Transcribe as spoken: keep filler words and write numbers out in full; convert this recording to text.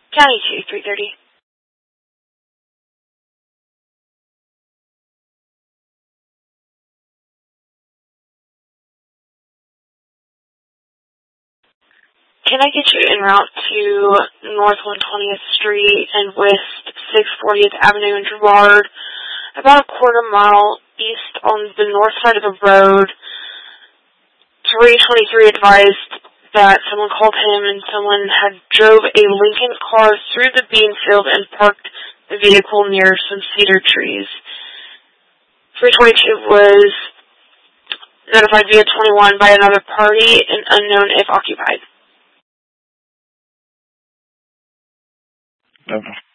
County two, three thirty. Can I get you en route to North one hundred twentieth Street and West six hundred fortieth Avenue in Girard, about a quarter mile east on the north side of the road? three twenty-three advised that someone called him and someone had drove a Lincoln car through the bean field and parked the vehicle near some cedar trees. three twenty-two was notified via twenty-one by another party and unknown if occupied. Okay.